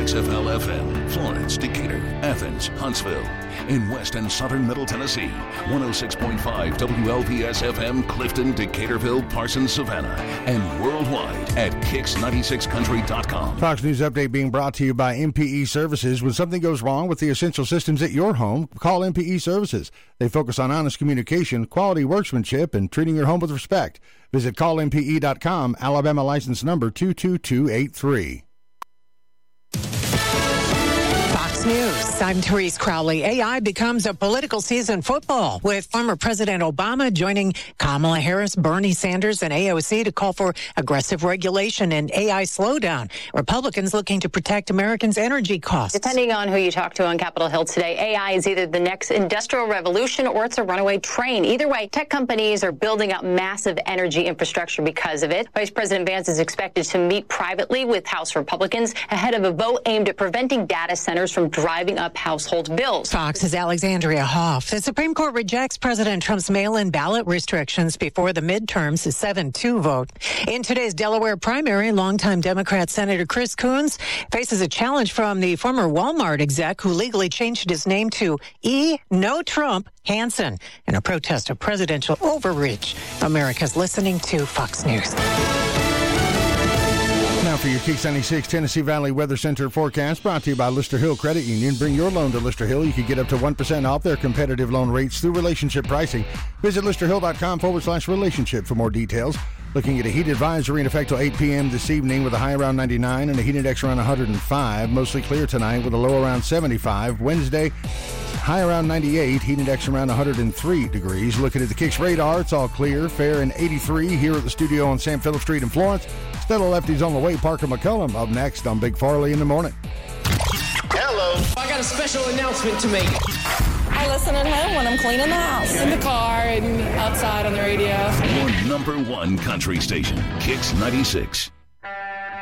WXFL-FM, Florence, Decatur, Athens, Huntsville. In West and Southern Middle Tennessee, 106.5 WLPS-FM, Clifton, Decaturville, Parsons, Savannah. And worldwide at Kicks96country.com. Fox News Update being brought to you by MPE Services. When something goes wrong with the essential systems at your home, call MPE Services. They focus on honest communication, quality workmanship, and treating your home with respect. Visit callmpe.com, Alabama license number 22283. Fox News. I'm Therese Crowley. AI becomes a political season football, with former President Obama joining Kamala Harris, Bernie Sanders, and AOC to call for aggressive regulation and AI slowdown. Republicans looking to protect Americans' energy costs. Depending on who you talk to on Capitol Hill today, AI is either the next industrial revolution or it's a runaway train. Either way, tech companies are building up massive energy infrastructure because of it. Vice President Vance is expected to meet privately with House Republicans ahead of a vote aimed at preventing data centers from driving up household bills. Fox's Alexandria Hoff. The Supreme Court rejects President Trump's mail-in ballot restrictions before the midterms, a 7-2 vote. In today's Delaware primary, longtime Democrat Senator Chris Coons faces a challenge from the former Walmart exec who legally changed his name to No Trump Hansen in a protest of presidential overreach. America's listening to Fox News. Now for your Kicks 96 Tennessee Valley Weather Center forecast, brought to you by Lister Hill Credit Union. Bring your loan to Lister Hill. You can get up to 1% off their competitive loan rates through relationship pricing. Visit listerhill.com/relationship for more details. Looking at a heat advisory in effect till 8 p.m. this evening with a high around 99 and a heat index around 105. Mostly clear tonight with a low around 75. Wednesday, high around 98, heat index around 103 degrees. Looking at the Kicks radar, it's all clear. Fair and 83 here at the studio on Sam Phillips Street in Florence. Stellar lefties on the way, Parker McCullum. Up next on Big Farley in the Morning. Hello. I got a special announcement to make. I listen at home when I'm cleaning the house. In the car and outside on the radio. Your number one country station, Kicks 96.